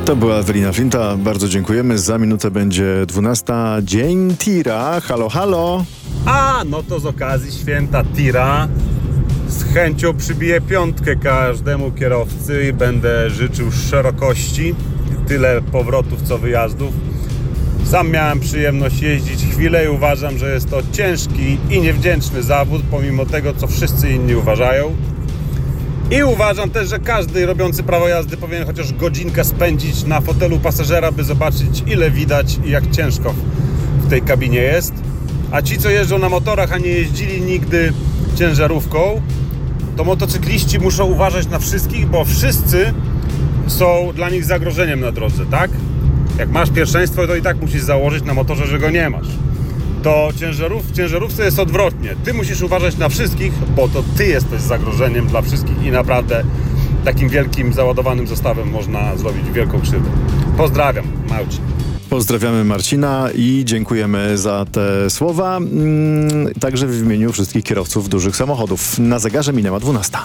To była Ewelina Flinta. Bardzo dziękujemy. Za minutę będzie 12. Dzień Tira. Halo, halo. No to z okazji święta Tira z chęcią przybiję piątkę każdemu kierowcy i będę życzył szerokości, tyle powrotów co wyjazdów. Sam miałem przyjemność jeździć chwilę i uważam, że jest to ciężki i niewdzięczny zawód, pomimo tego, co wszyscy inni uważają. I uważam też, że każdy robiący prawo jazdy powinien chociaż godzinkę spędzić na fotelu pasażera, by zobaczyć, ile widać i jak ciężko w tej kabinie jest. A ci, co jeżdżą na motorach, a nie jeździli nigdy ciężarówką, to motocykliści muszą uważać na wszystkich, bo wszyscy są dla nich zagrożeniem na drodze, tak? Jak masz pierwszeństwo, to i tak musisz założyć na motorze, że go nie masz. To w ciężarówce jest odwrotnie. Ty musisz uważać na wszystkich, bo to ty jesteś zagrożeniem dla wszystkich i naprawdę takim wielkim, załadowanym zestawem można zrobić wielką krzywdę. Pozdrawiam, Marcin. Pozdrawiamy Marcina i dziękujemy za te słowa. Także w imieniu wszystkich kierowców dużych samochodów. Na zegarze minęła 12.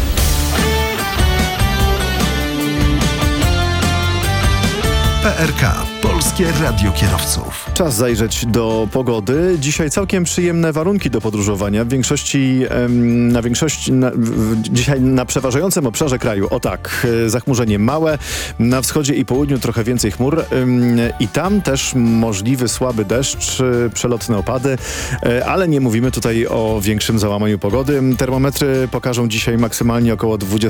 PRK. Polskie Radio Kierowców. Czas zajrzeć do pogody. Dzisiaj całkiem przyjemne warunki do podróżowania. Dzisiaj na przeważającym obszarze kraju. O tak, zachmurzenie małe. Na wschodzie i południu trochę więcej chmur. I tam też możliwy słaby deszcz, przelotne opady. Ale nie mówimy tutaj o większym załamaniu pogody. Termometry pokażą dzisiaj maksymalnie około 20